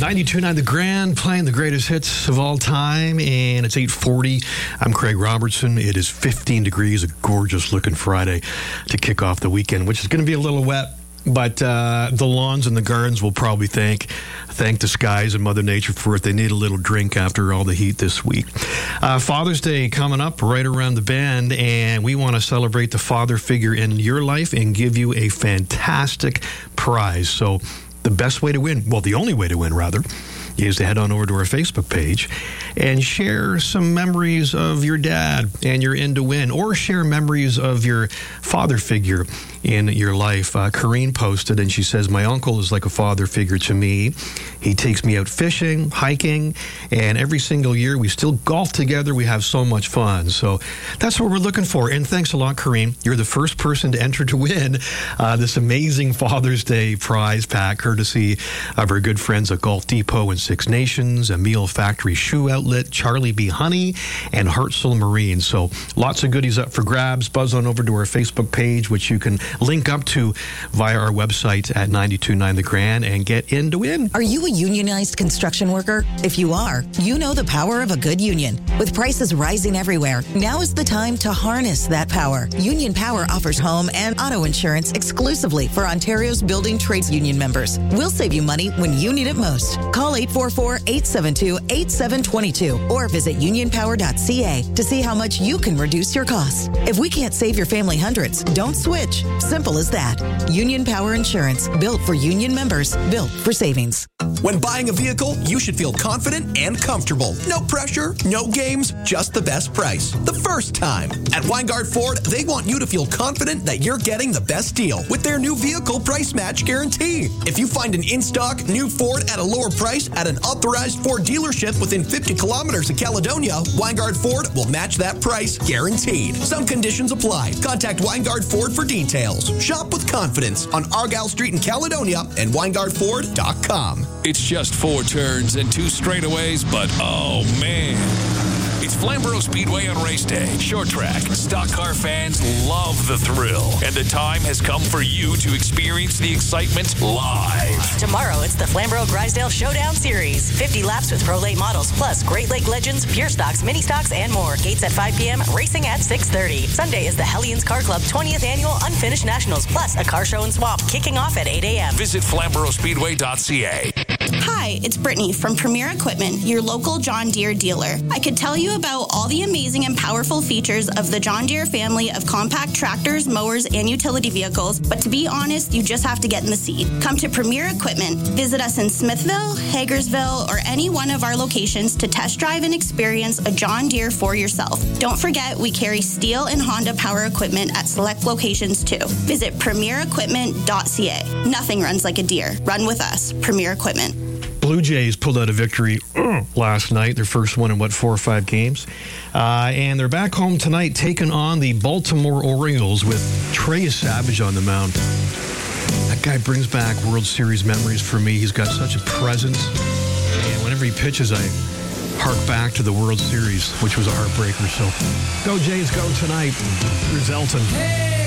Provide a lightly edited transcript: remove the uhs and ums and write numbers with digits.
92.9 The Grand, playing the greatest hits of all time, and it's 8:40. I'm Craig Robertson. It is 15 degrees, a gorgeous-looking Friday to kick off the weekend, which is going to be a little wet, but the lawns and the gardens will probably thank the skies and Mother Nature for it. They need a little drink after all the heat this week. Father's Day coming up right around the bend, and we want to celebrate the father figure in your life and give you a fantastic prize. So the best way to win, well, the only way to win, rather, is to head on over to our Facebook page and share some memories of your dad and your In to Win, or share memories of your father figure in your life. Corrine posted, and she says, my uncle is like a father figure to me. He takes me out fishing, hiking, and every single year we still golf together. We have so much fun. So that's what we're looking for. And thanks a lot, Corrine. You're the first person to enter to win this amazing Father's Day prize pack, courtesy of our good friends at Golf Depot and Six Nations, Emile Factory Shoe Outlet, Charlie B. Honey, and Hartzell Marine. So lots of goodies up for grabs. Buzz on over to our Facebook page, which you can link up to via our website at 92.9 The Grand, and get in to win. Are you a unionized construction worker? If you are, you know the power of a good union. With prices rising everywhere, now is the time to harness that power. Union Power offers home and auto insurance exclusively for Ontario's building trades union members. We'll save you money when you need it most. Call 844-872-8722 or visit unionpower.ca to see how much you can reduce your costs. If we can't save your family hundreds, don't switch. Simple as that. Union Power Insurance, built for union members, built for savings. When buying a vehicle, you should feel confident and comfortable. No pressure, no games, just the best price. The first time. At Weingart Ford, they want you to feel confident that you're getting the best deal with their new vehicle price match guarantee. If you find an in-stock new Ford at a lower price at an authorized Ford dealership within 50 kilometers of Caledonia, Weingart Ford will match that price guaranteed. Some conditions apply. Contact Weingart Ford for details. Shop with confidence on Argyle Street in Caledonia and WeingardFord.com. It's just 4 turns and 2 straightaways, but oh man. It's Flamborough Speedway on race day. Short track. Stock car fans love the thrill. And the time has come for you to experience the excitement live. Tomorrow, it's the Flamborough Grisdale Showdown Series. 50 laps with Pro Late models, plus Great Lake Legends, Pure Stocks, Mini Stocks, and more. Gates at 5 p.m., racing at 6:30. Sunday is the Hellions Car Club 20th Annual Unfinished Nationals, plus a car show and swap, kicking off at 8 a.m. Visit FlamboroughSpeedway.ca. Hi, it's Brittany from Premier Equipment, your local John Deere dealer. I could tell you about all the amazing and powerful features of the John Deere family of compact tractors, mowers, and utility vehicles, but to be honest, you just have to get in the seat. Come to Premier Equipment. Visit us in Smithville, Hagersville, or any one of our locations to test drive and experience a John Deere for yourself. Don't forget, we carry Steel and Honda power equipment at select locations too. Visit premierequipment.ca. Nothing runs like a Deere. Run with us. Premier Equipment. Blue Jays pulled out a victory last night, their first one in, 4 or 5 games. And they're back home tonight taking on the Baltimore Orioles with Trey Savage on the mound. That guy brings back World Series memories for me. He's got such a presence. And whenever he pitches, I hark back to the World Series, which was a heartbreaker. So go Jays, go tonight. Here's Elton. Hey!